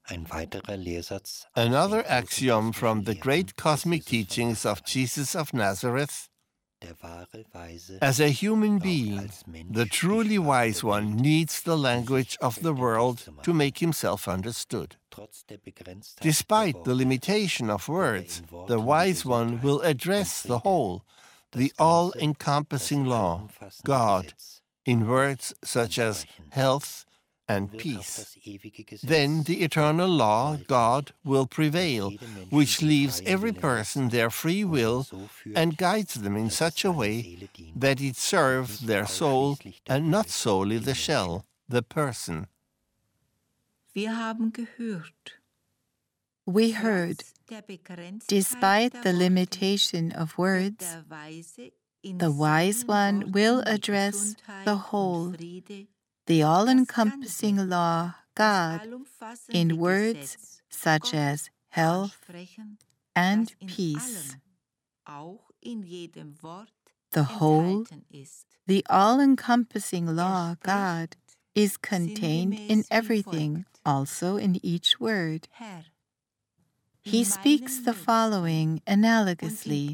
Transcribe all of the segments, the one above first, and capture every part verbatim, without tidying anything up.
Another axiom from the great cosmic teachings of Jesus of Nazareth: as a human being, the truly wise one needs the language of the world to make himself understood. Despite the limitation of words, the wise one will address the whole, the all-encompassing law, God, in words such as health and peace. Then the eternal law, God, will prevail, which leaves every person their free will and guides them in such a way that it serves their soul and not solely the shell, the person. We heard, despite the limitation of words, the wise one will address the whole, the all-encompassing law, God, in words such as health and peace. The whole, the all-encompassing law, God, is contained in everything, also in each word. He speaks the following analogously: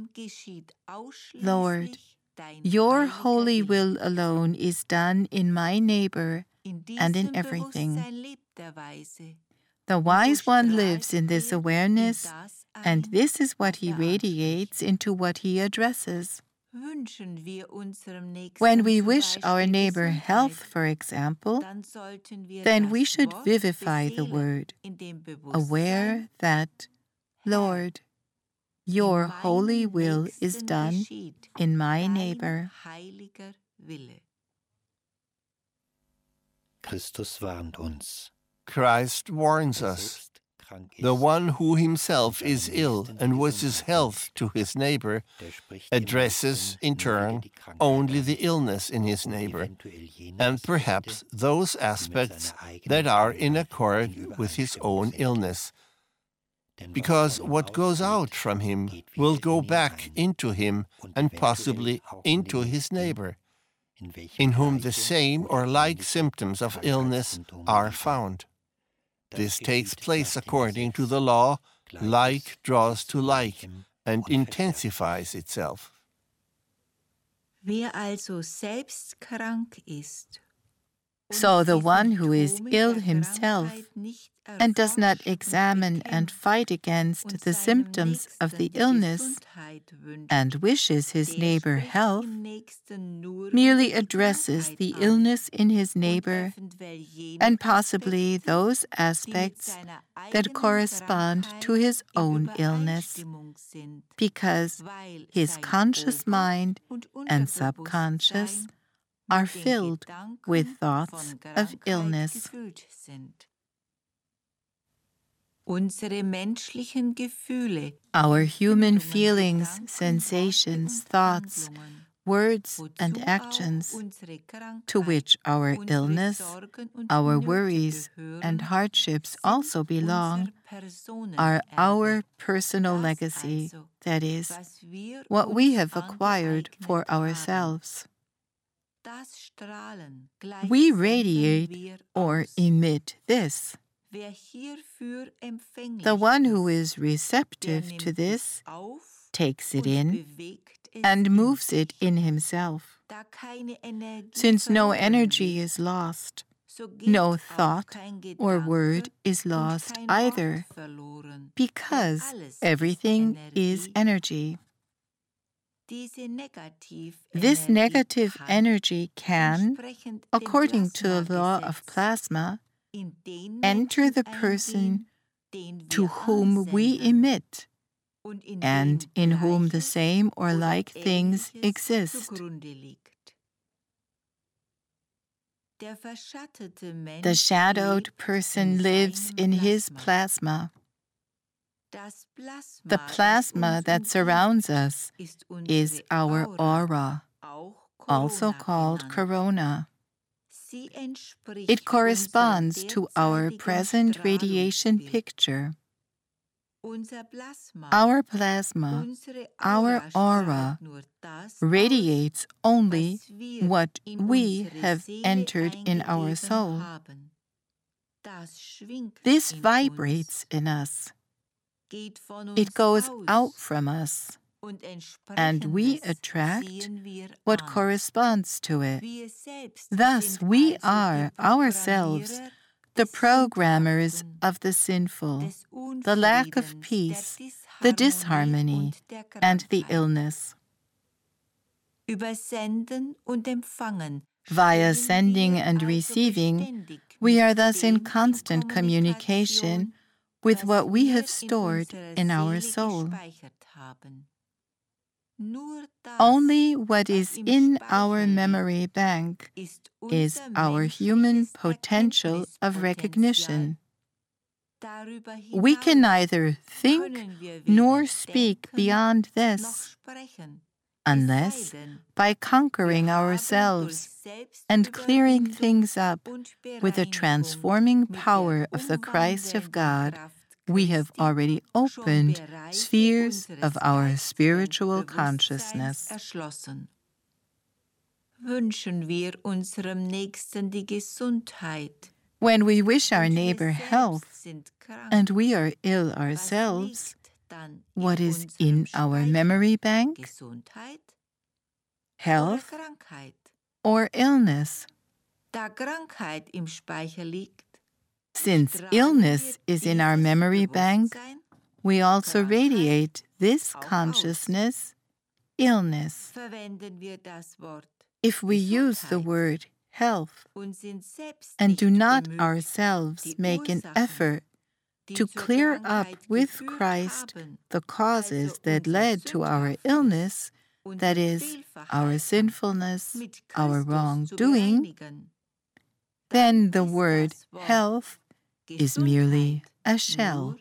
Lord, your holy will alone is done in my neighbor and in everything. The wise one lives in this awareness, and this is what he radiates into what he addresses. When we wish our neighbor health, for example, then we should vivify the word, aware that, Lord, your holy will is done in my neighbor. Christ warns us. The one who himself is ill and wishes health to his neighbor addresses, in turn, only the illness in his neighbor, and perhaps those aspects that are in accord with his own illness, because what goes out from him will go back into him and possibly into his neighbor, in whom the same or like symptoms of illness are found. This takes place according to the law, like draws to like, and intensifies itself. So the one who is ill himself and does not examine and fight against the symptoms of the illness and wishes his neighbor health, merely addresses the illness in his neighbor and possibly those aspects that correspond to his own illness, because his conscious mind and subconscious are filled with thoughts of illness. Our human feelings, sensations, thoughts, words, and actions, to which our illness, our worries, and hardships also belong, are our personal legacy, that is, what we have acquired for ourselves. We radiate or emit this. The one who is receptive to this takes it in and moves it in himself. Since no energy is lost, no thought or word is lost either, because everything is energy. This negative energy can, according to the law of plasma, enter the person to whom we emit, and in whom the same or like things exist. The shadowed person lives in his plasma. The plasma that surrounds us is our aura, also called corona. It corresponds to our present radiation picture. Our plasma, our aura, radiates only what we have entered in our soul. This vibrates in us. It goes out from us, and we attract what corresponds to it. Thus, we are ourselves the programmers of the sinful, the lack of peace, the disharmony, and the illness. Via sending and receiving, we are thus in constant communication with what we have stored in our soul. Only what is in our memory bank is our human potential of recognition. We can neither think nor speak beyond this, unless by conquering ourselves and clearing things up with the transforming power of the Christ of God, we have already opened spheres of our spiritual consciousness. When we wish our neighbor health, and we are ill ourselves, what is in our memory bank? Health or illness? Since illness is in our memory bank, we also radiate this consciousness, illness. If we use the word health and do not ourselves make an effort to clear up with Christ the causes that led to our illness, that is, our sinfulness, our wrongdoing, then the word health is merely a shell.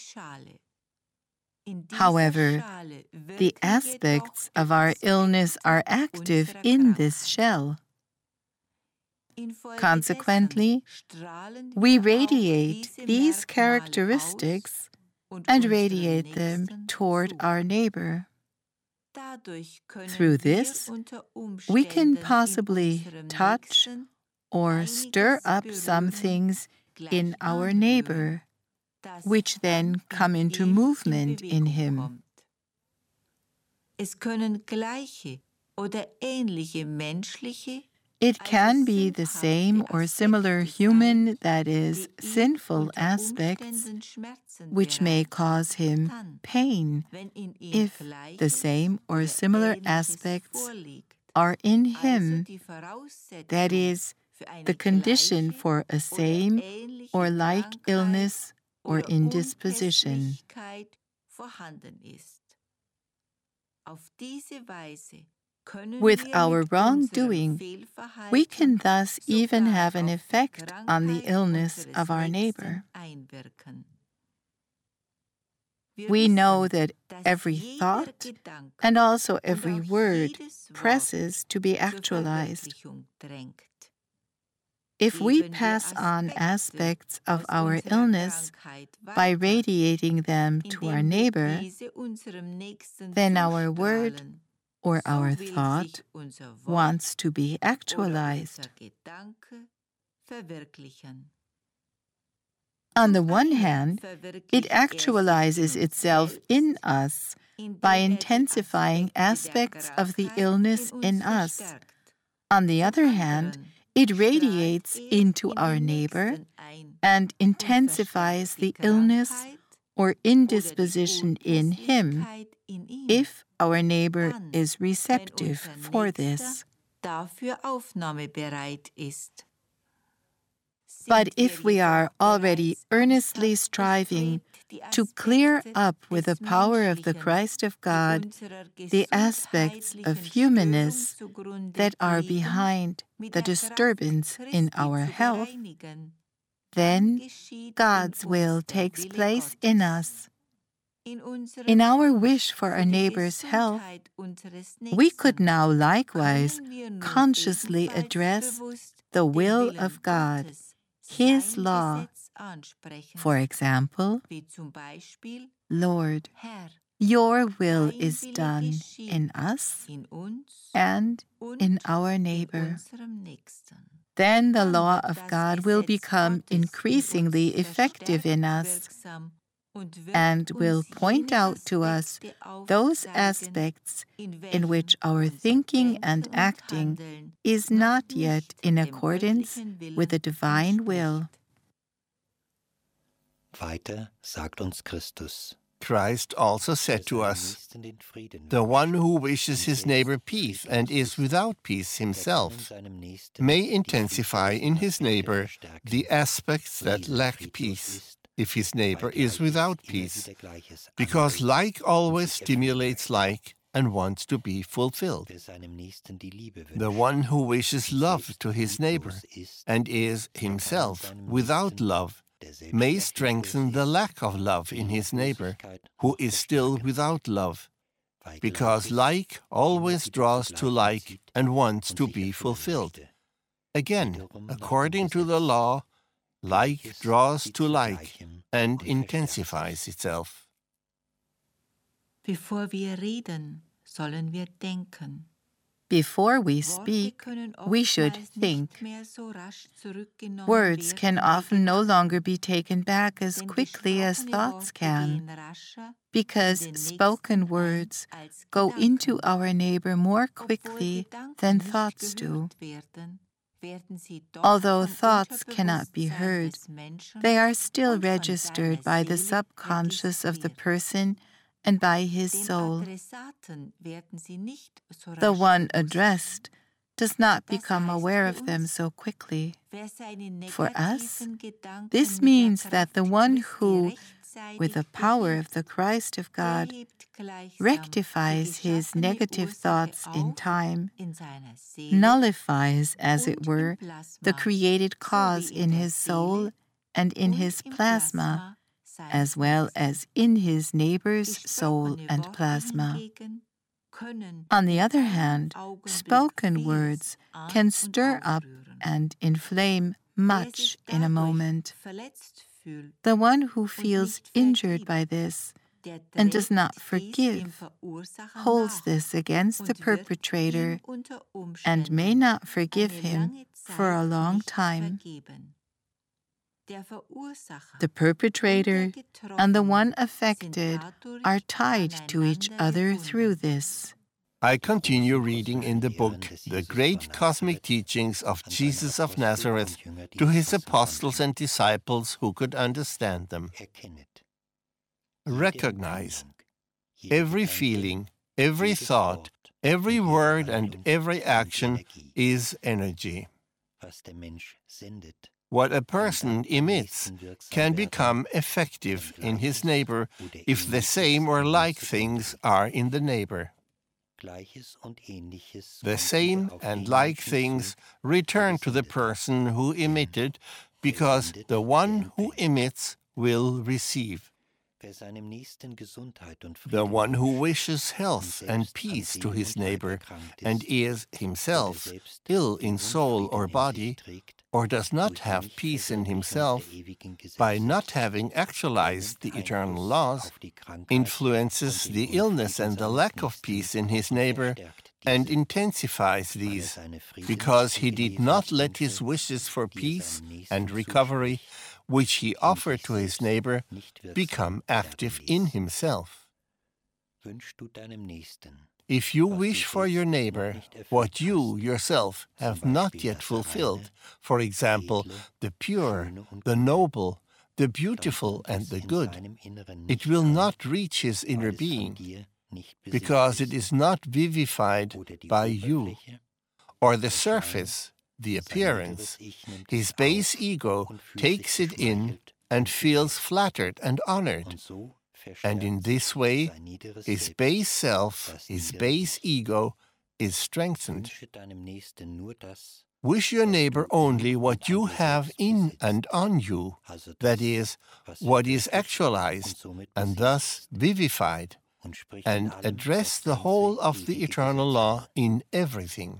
However, the aspects of our illness are active in this shell. Consequently, we radiate these characteristics and radiate them toward our neighbor. Through this, we can possibly touch or stir up some things in our neighbor, which then come into movement in him. It can be the same or similar human, that is, sinful aspects, which may cause him pain if the same or similar aspects are in him, that is, the condition for a same or like illness or indisposition. With our wrongdoing, we can thus even have an effect on the illness of our neighbor. We know that every thought and also every word presses to be actualized. If we pass on aspects of our illness by radiating them to our neighbor, then our word or our thought wants to be actualized. On the one hand, it actualizes itself in us by intensifying aspects of the illness in us. On the other hand, it radiates into our neighbor and intensifies the illness or indisposition in him, if our neighbor is receptive for this. But if we are already earnestly striving to clear up with the power of the Christ of God the aspects of humanness that are behind the disturbance in our health, then God's will takes place in us. In our wish for our neighbor's health, we could now likewise consciously address the will of God, His law. For example, Lord, your will is done in us and in our neighbor. then the law of God will become increasingly effective in us and will point out to us those aspects in which our thinking and acting is not yet in accordance with the divine will. Weiter sagt uns Christus. Christ also said to us, "The one who wishes his neighbor peace and is without peace himself may intensify in his neighbor the aspects that lack peace, if his neighbor is without peace, because like always stimulates like and wants to be fulfilled. The one who wishes love to his neighbor and is himself without love may strengthen the lack of love in his neighbor, who is still without love, because like always draws to like and wants to be fulfilled. Again, according to the law, like draws to like and intensifies itself." Bevor wir reden, sollen wir denken. Before we speak, we should think. Words can often no longer be taken back as quickly as thoughts can, because spoken words go into our neighbor more quickly than thoughts do. Although thoughts cannot be heard, they are still registered by the subconscious of the person and by his soul. The one addressed does not become aware of them so quickly. For us, this means that the one who, with the power of the Christ of God, rectifies his negative thoughts in time, nullifies, as it were, the created cause in his soul and in his plasma, as well as in his neighbor's soul and plasma. On the other hand, spoken words can stir up and inflame much in a moment. The one who feels injured by this and does not forgive holds this against the perpetrator and may not forgive him for a long time. The perpetrator and the one affected are tied to each other through this. I continue reading in the book The Great Cosmic Teachings of Jesus of Nazareth to his apostles and disciples who could understand them. Recognize every feeling, every thought, every word and every action is energy. What a person emits can become effective in his neighbor if the same or like things are in the neighbor. The same and like things return to the person who emitted, because the one who emits will receive. The one who wishes health and peace to his neighbor and is himself ill in soul or body, or does not have peace in himself, by not having actualized the eternal laws, influences the illness and the lack of peace in his neighbor and intensifies these, because he did not let his wishes for peace and recovery, which he offered to his neighbor, become active in himself. If you wish for your neighbor what you yourself have not yet fulfilled, for example, the pure, the noble, the beautiful, and the good, it will not reach his inner being, because it is not vivified by you, or the surface, the appearance. His base ego takes it in and feels flattered and honored. And in this way, his base self, his base ego, is strengthened. Wish your neighbor only what you have in and on you, that is, what is actualized and thus vivified, and address the whole of the eternal law in everything.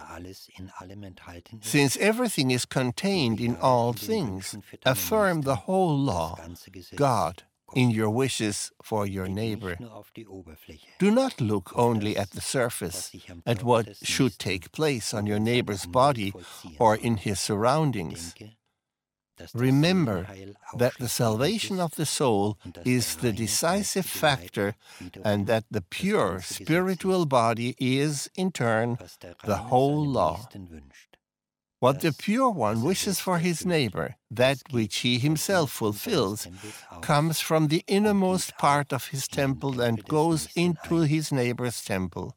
Since everything is contained in all things, affirm the whole law, God, in your wishes for your neighbor. Do not look only at the surface, at what should take place on your neighbor's body or in his surroundings. Remember that the salvation of the soul is the decisive factor, and that the pure spiritual body is, in turn, the whole law. What the pure one wishes for his neighbor, that which he himself fulfills, comes from the innermost part of his temple and goes into his neighbor's temple.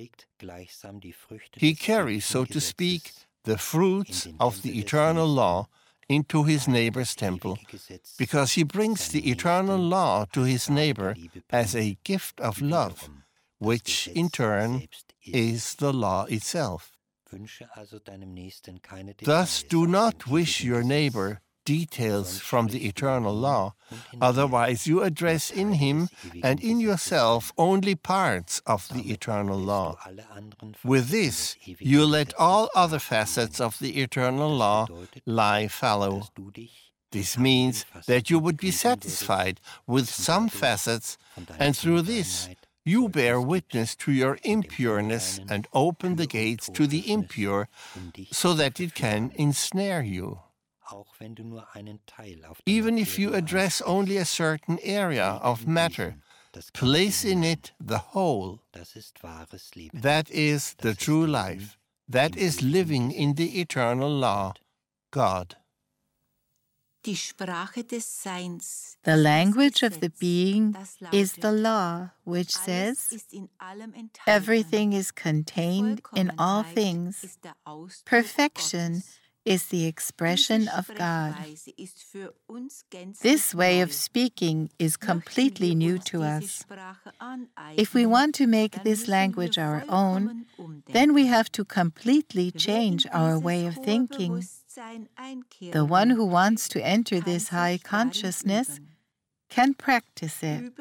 He carries, so to speak, the fruits of the eternal law into his neighbor's temple, because he brings the eternal law to his neighbor as a gift of love, which in turn is the law itself. Thus, do not wish your neighbor details from the eternal law, otherwise you address in him and in yourself only parts of the eternal law. With this, you let all other facets of the eternal law lie fallow. This means that you would be satisfied with some facets, and through this, you bear witness to your impureness and open the gates to the impure, so that it can ensnare you. Even if you address only a certain area of matter, place in it the whole. That is the true life. That is living in the eternal law, God. The language of the being is the law, which says, everything is contained in all things. Perfection is the expression of God. This way of speaking is completely new to us. If we want to make this language our own, then we have to completely change our way of thinking. The one who wants to enter this high consciousness can practice it.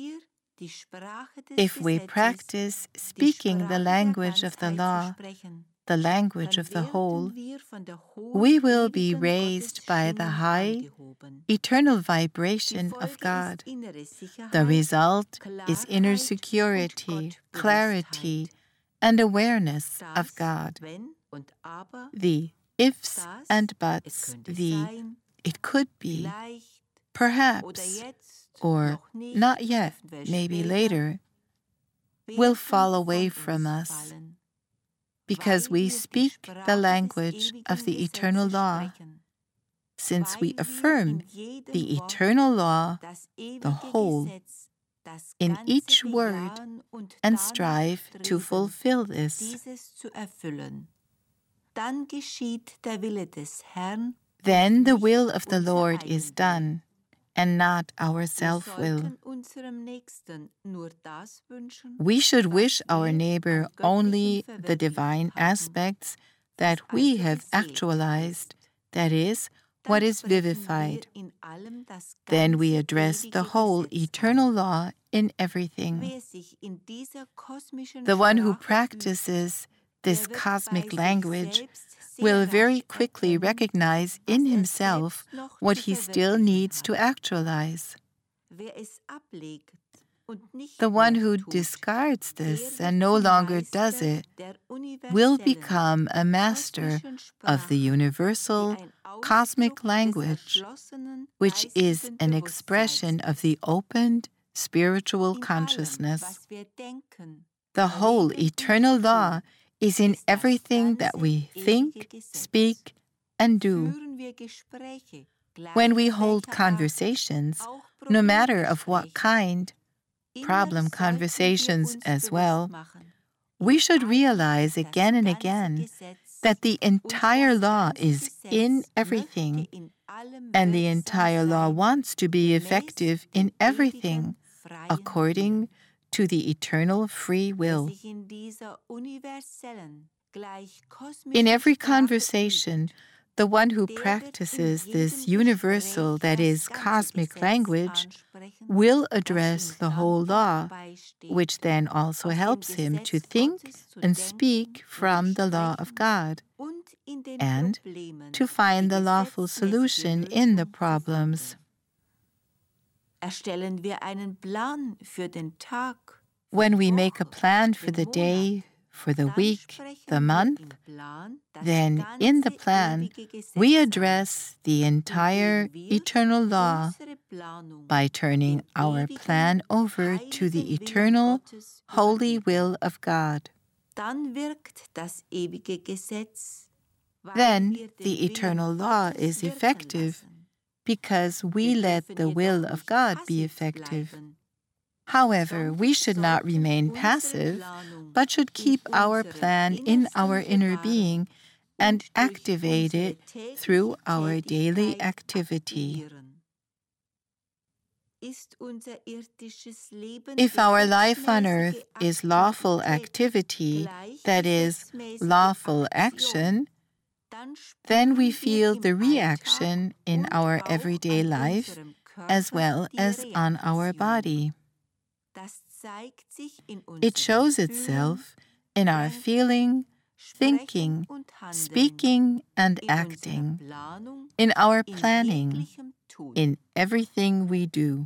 If we practice speaking the language of the law, the language of the whole, we will be raised by the high, eternal vibration of God. The result is inner security, clarity, and awareness of God. The ifs and buts, the it could be, perhaps, or not yet, maybe later, will fall away from us, because we speak the language of the eternal law. Since we affirm the eternal law, the whole, in each word, and strive to fulfill this. Then the will of the Lord is done, and not our self-will. We should wish our neighbor only the divine aspects that we have actualized, that is, what is vivified. Then we address the whole eternal law in everything. The one who practices this cosmic language will very quickly recognize in himself what he still needs to actualize. The one who discards this and no longer does it will become a master of the universal cosmic language, which is an expression of the opened spiritual consciousness. The whole eternal law is in everything that we think, speak, and do. When we hold conversations, no matter of what kind, problem conversations as well, we should realize again and again that the entire law is in everything, and the entire law wants to be effective in everything, according to the eternal free will. In every conversation, the one who practices this universal, that is, cosmic language, will address the whole law, which then also helps him to think and speak from the law of God, and to find the lawful solution in the problems. erstellen wir einen Plan für den Tag. When we make a plan for the day, for the week, the month, then in the plan we address the entire eternal law by turning our plan over to the eternal, holy will of God. Dann wirkt das ewige Gesetz, Then the eternal law is effective because we let the will of God be effective. However, we should not remain passive, but should keep our plan in our inner being and activate it through our daily activity. If our life on earth is lawful activity, that is, lawful action, then we feel the reaction in our everyday life as well as on our body. It shows itself in our feeling, thinking, speaking, and acting, in our planning, in everything we do.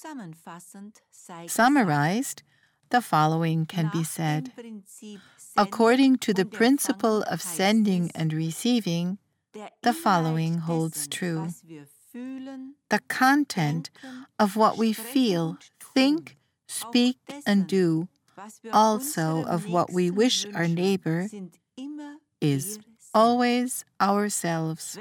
Summarized, the following can be said. According to the principle of sending and receiving, the following holds true. The content of what we feel, think, speak, and do, also of what we wish our neighbor, is always ourselves.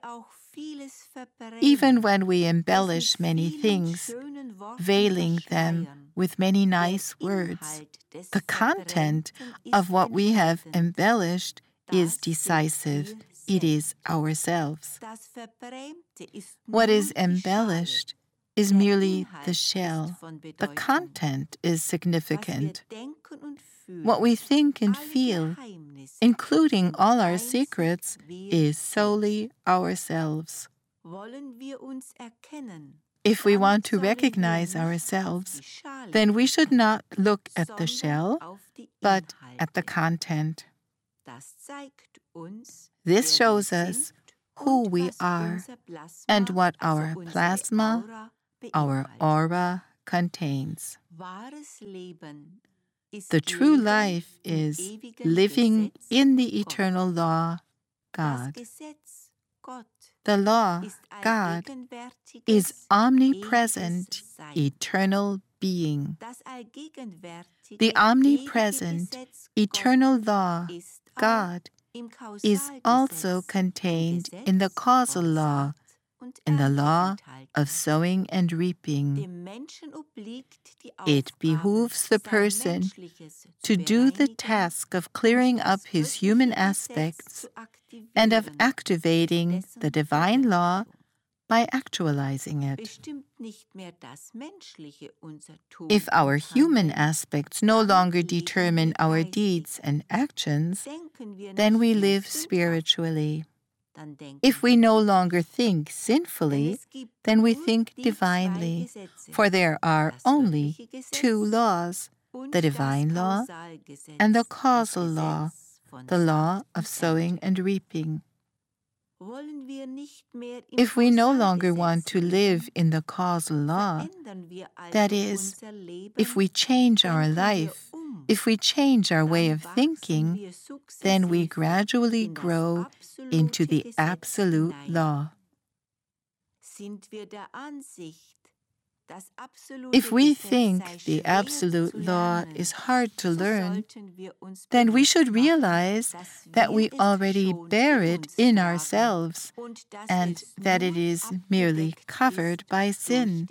Even when we embellish many things, veiling them with many nice words, the content of what we have embellished is decisive. It is ourselves. What is embellished is merely the shell. The content is significant. What we think and feel, including all our secrets, is solely ourselves. If we want to recognize ourselves, then we should not look at the shell, but at the content. This shows us who we are and what our plasma, our aura, contains. The true life is living in the eternal law, God. The law, God, is omnipresent, eternal being. The omnipresent, eternal law, God, is also contained in the causal law, in the law of sowing and reaping. It behooves the person to do the task of clearing up his human aspects and of activating the divine law by actualizing it. If our human aspects no longer determine our deeds and actions, then we live spiritually. If we no longer think sinfully, then we think divinely, for there are only two laws, the divine law and the causal law, the law of sowing and reaping. If we no longer want to live in the causal law, that is, if we change our life, if we change our way of thinking, then we gradually grow into the absolute law. If we think the absolute law is hard to learn, then we should realize that we already bear it in ourselves and that it is merely covered by sin.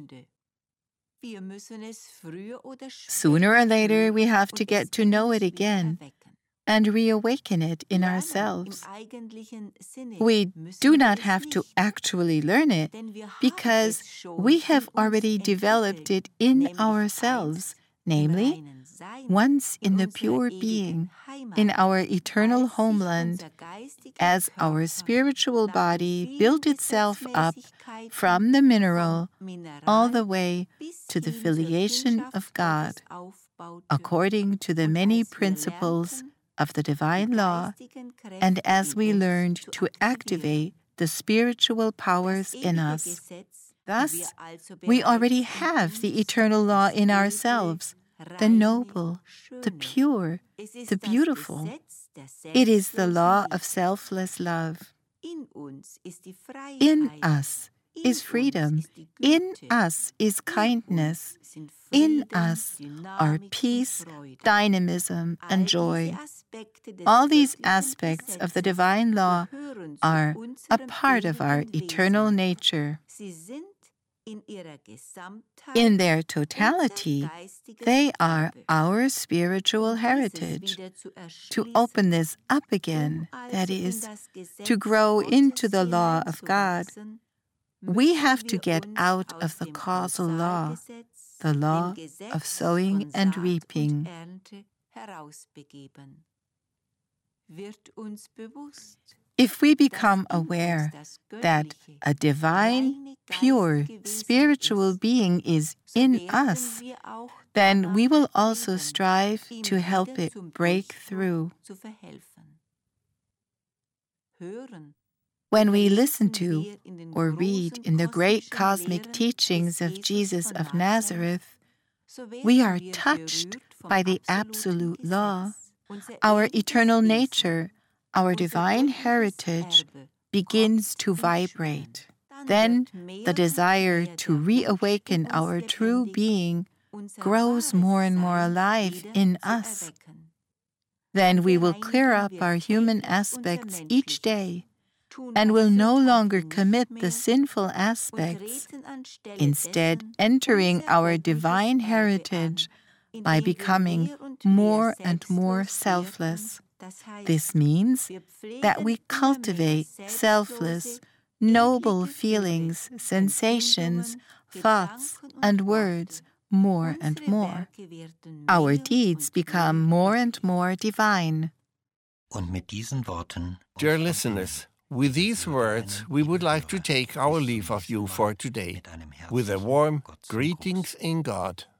Sooner or later, we have to get to know it again and reawaken it in ourselves. We do not have to actually learn it because we have already developed it in ourselves, namely, once in the pure being, in our eternal homeland, as our spiritual body built itself up from the mineral all the way to the filiation of God, according to the many principles of the divine law, and as we learned to activate the spiritual powers in us, Thus, we already have the eternal law in ourselves, the noble, the pure, the beautiful. It is the law of selfless love. In us is freedom. In us is kindness. In us are peace, dynamism, and joy. All these aspects of the divine law are a part of our eternal nature. In their totality, they are our spiritual heritage. To open this up again, that is, to grow into the law of God, we have to get out of the causal law, the law of sowing and reaping. If we become aware that a divine, pure, spiritual being is in us, then we will also strive to help it break through. When we listen to or read in the great cosmic teachings of Jesus of Nazareth, we are touched by the absolute law. Our eternal nature, our divine heritage, begins to vibrate. Then the desire to reawaken our true being grows more and more alive in us. Then we will clear up our human aspects each day and will no longer commit the sinful aspects, instead entering our divine heritage by becoming more and more selfless. This means that we cultivate selfless, noble feelings, sensations, thoughts, and words more and more. Our deeds become more and more divine. Dear listeners, with these words, we would like to take our leave of you for today, with a warm greetings in God.